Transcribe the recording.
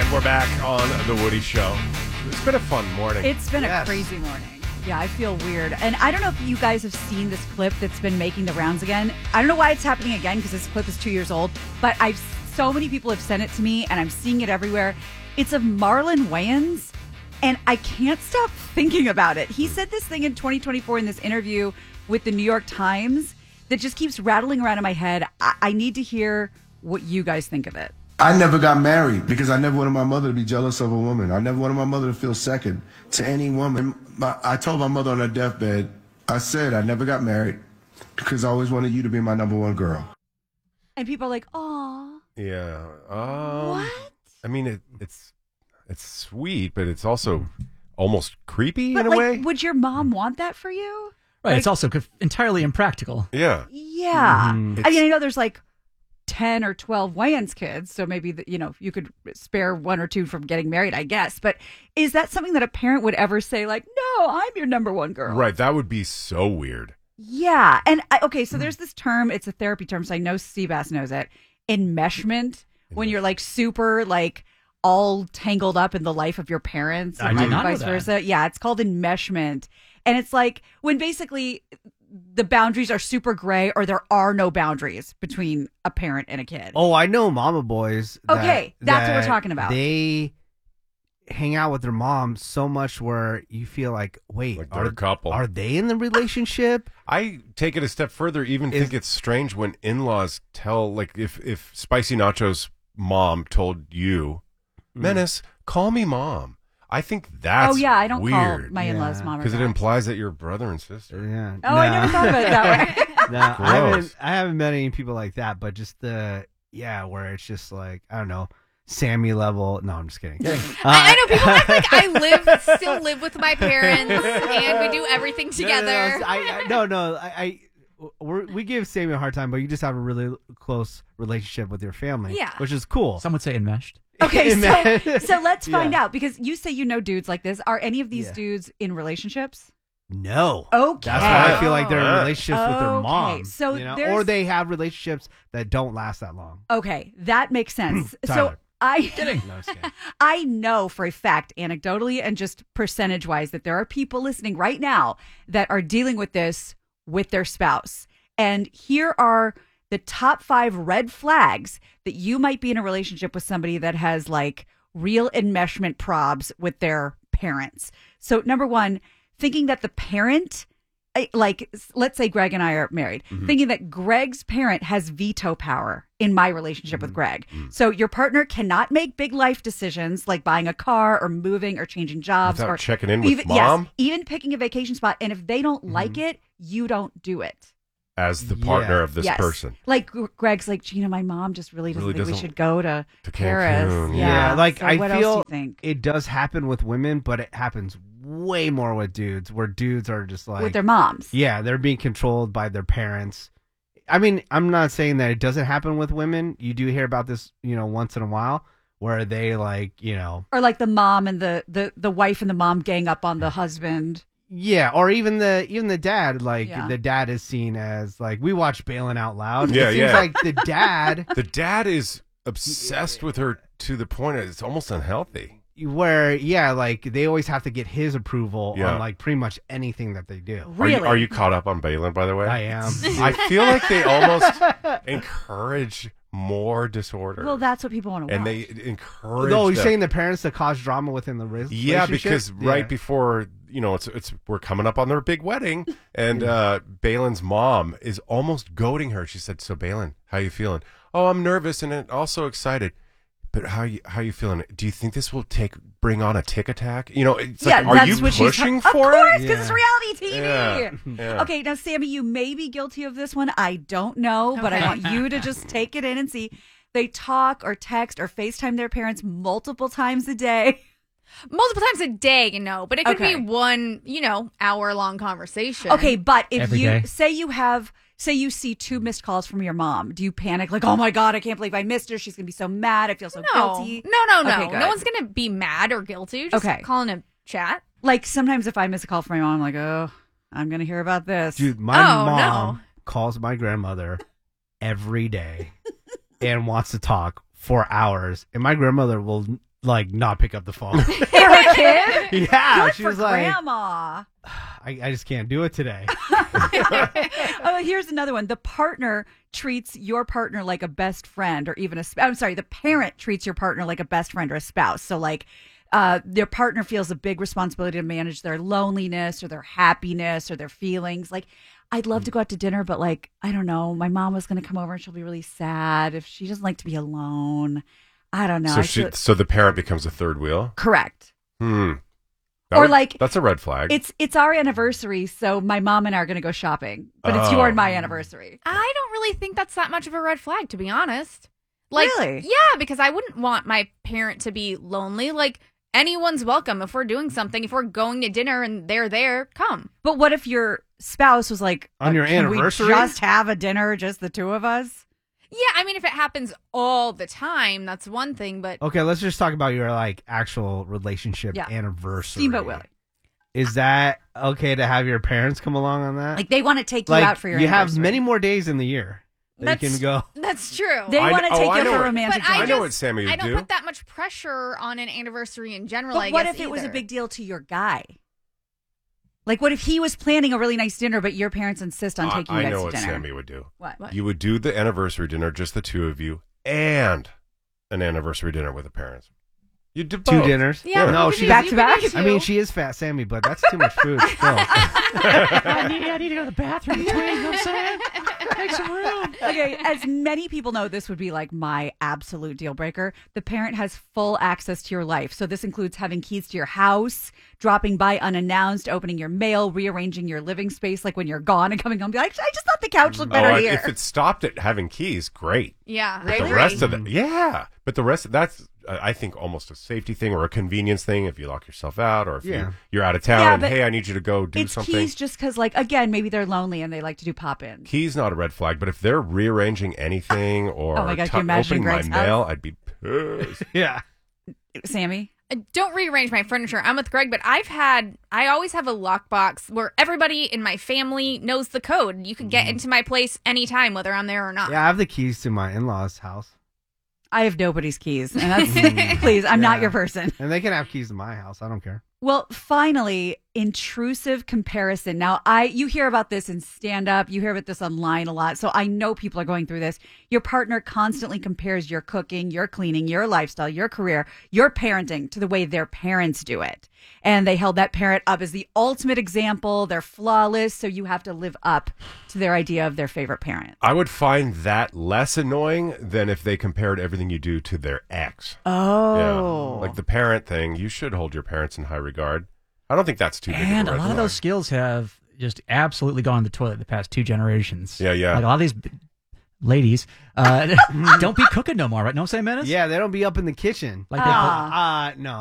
And we're back on The Woody Show. It's been a fun morning. It's been a crazy morning. Yeah, I feel weird. And I don't know if you guys have seen this clip that's been making the rounds again. I don't know why it's happening again because this clip is 2 years old, but so many people have sent it to me and I'm seeing it everywhere. It's of Marlon Wayans, and I can't stop thinking about it. He said this thing in 2024 in this interview with the New York Times that just keeps rattling around in my head. I need to hear what you guys think of it. I never got married because I never wanted my mother to be jealous of a woman. I never wanted my mother to feel second to any woman. I told my mother on her deathbed, I said I never got married because I always wanted you to be my number one girl. And people are like, "Aw." Yeah. What? I mean, it's sweet, but it's also almost creepy But in a way. would your mom want that for you? Right. It's also entirely impractical. Yeah. Yeah. I mean, I know there's like 10 or 12 Wayans kids, so maybe you could spare one or two from getting married, I guess. But is that something that a parent would ever say, like, "No, I'm your number one girl"? Right. That would be so weird. Yeah. And so there's this term, it's a therapy term, so I know Seabass knows it. Enmeshment, when you're like super like all tangled up in the life of your parents and like vice versa. Yeah, it's called enmeshment. And it's like when basically the boundaries are super gray or there are no boundaries between a parent and a kid. Oh, I know mama boys. That's what we're talking about. They hang out with their mom so much where you feel like, wait, Like they're a couple. Are they in the relationship? I take it a step further, think it's strange when in-laws tell, like, if Spicy Nacho's mom told you, Menace, call me mom. I think that's I don't weird. call my in-laws mom or because it dad. implies that you're brother and sister. Yeah. Oh, I never thought about it that way. No, I haven't met any people like that, but just where it's just like, I don't know, Sammy level. No, I'm just kidding. I know people act like I still live with my parents and we do everything together. We give Sammy a hard time, but you just have a really close relationship with your family, Yeah. which is cool. Some would say enmeshed. Okay, so let's find out, because you say you know dudes like this. Are any of these dudes in relationships? No. Okay. That's why I feel like they're in relationships with their mom. So or they have relationships that don't last that long. Okay, that makes sense. Tyler. I know for a fact, anecdotally and just percentage wise, that there are people listening right now that are dealing with this with their spouse. And here are the top 5 red flags that you might be in a relationship with somebody that has like real enmeshment probs with their parents. So number 1, thinking that the parent, like, let's say Greg and I are married, thinking that Greg's parent has veto power in my relationship with Greg. So your partner cannot make big life decisions like buying a car or moving or changing jobs Without or checking in with mom? Yes, even picking a vacation spot. And if they don't like it, you don't do it. As the partner of this person. Like Greg's like, Gina, my mom just really doesn't think we should go to Paris. Cancun. Yeah, like so I what else feel do you think? it does happen with women, but it happens way more with dudes, where dudes are just like with their moms. Yeah, they're being controlled by their parents. I mean, I'm not saying that it doesn't happen with women. You do hear about this, once in a while, where they like, or like the mom and the wife and the mom gang up on the husband. Yeah, or even the dad, like the dad is seen as like, we watch Bailing Out Loud. Yeah, it seems like the dad is obsessed with her to the point that it's almost unhealthy. Where like they always have to get his approval on like pretty much anything that they do. Really? Are you caught up on Balin, by the way? I am. I feel like they almost encourage more disorder. Well, that's what people want to watch. And they encourage. Oh, you're saying the parents to cause drama within the relationship? Yeah, because right before, it's we're coming up on their big wedding, and Balin's mom is almost goading her. She said, "So Balin, how you feeling?" "Oh, I'm nervous and also excited." "But how you feeling? Do you think this will bring on a tick attack?" It's like, are you pushing for it? Of course, because it's reality TV. Yeah. Okay, now Sammy, you may be guilty of this one. I don't know, but I want you to just take it in and see. They talk or text or FaceTime their parents multiple times a day. Multiple times a day, but it could be one, hour-long conversation. Okay, but if Every you day. say you see 2 missed calls from your mom, do you panic like, "Oh my God, I can't believe I missed her. She's going to be so mad. I feel so guilty." No. Okay, good. No one's going to be mad or guilty. Just calling a chat. Like sometimes if I miss a call from my mom, I'm like, "Oh, I'm going to hear about this." Dude, my mom calls my grandmother every day and wants to talk for hours. And my grandmother will like not pick up the phone. For a kid? Yeah, Good she for was like, grandma. I just can't do it today. Oh, here's another one. The partner treats your partner like a best friend or even a I'm sorry, the parent treats your partner like a best friend or a spouse. So like their partner feels a big responsibility to manage their loneliness or their happiness or their feelings. Like, I'd love to go out to dinner, but like, I don't know, my mom was going to come over and she'll be really sad if she doesn't like to be alone. I don't know. So the parent becomes a third wheel? Correct. Or like, that's a red flag. It's our anniversary, so my mom and I are going to go shopping, but it's your and my anniversary. I don't really think that's that much of a red flag, to be honest. Like, really? Yeah, because I wouldn't want my parent to be lonely. Like, anyone's welcome. If we're doing something, if we're going to dinner and they're there, come. But what if your spouse was like, on your anniversary? We just have a dinner, just the two of us? Yeah, I mean, if it happens all the time, that's one thing, but... Okay, let's just talk about your, like, actual relationship anniversary. Steamboat Willie. Is that okay to have your parents come along on that? Like, they want to take you out for your anniversary. You have many more days in the year that you can go. That's true. They want to take you for romantic dinner. I know what Sammy would do. I don't put that much pressure on an anniversary in general, But what if it was a big deal to your guy? Like, what if he was planning a really nice dinner, but your parents insist on taking you guys to dinner? I know what Sammy would do. What? You would do the anniversary dinner, just the two of you, and an anniversary dinner with the parents. You do both. 2 dinners? Yeah. No, she's back to back. I mean, she is fat, Sammy, but that's too much food. Still. I need to go to the bathroom between, you know what I'm saying? Make some room. Okay, as many people know, this would be like my absolute deal breaker. The parent has full access to your life. So this includes having keys to your house, dropping by unannounced, opening your mail, rearranging your living space, like when you're gone and coming home, be like, I just thought the couch looked better here. If it stopped at having keys, great. Yeah, But the rest of it, but the rest, that's, I think, almost a safety thing or a convenience thing if you lock yourself out or if you're out of town and, hey, I need you to go do something. It's keys just because, like, again, maybe they're lonely and they like to do pop-ins. Keys, not a red flag, but if they're rearranging anything or oh my God, can you imagine opening Greg's my mail, house? I'd be pissed. Yeah. Sammy? Don't rearrange my furniture. I'm with Greg, but I always have a lockbox where everybody in my family knows the code. You can get into my place anytime, whether I'm there or not. Yeah, I have the keys to my in-laws' house. I have nobody's keys. And that's, please, I'm not your person. And they can have keys to my house. I don't care. Well, finally, intrusive comparison. Now, you hear about this in stand-up. You hear about this online a lot. So I know people are going through this. Your partner constantly compares your cooking, your cleaning, your lifestyle, your career, your parenting to the way their parents do it. And they held that parent up as the ultimate example. They're flawless. So you have to live up to their idea of their favorite parent. I would find that less annoying than if they compared everything you do to their ex. Oh. Yeah. Like the parent thing, you should hold your parents in high regard. I don't think that's too big And of a lot of those skills have just absolutely gone to the toilet the past 2 generations. Yeah. Like a lot of these ladies don't be cooking no more, right? No, say, Menace? Yeah, they don't be up in the kitchen. Like no.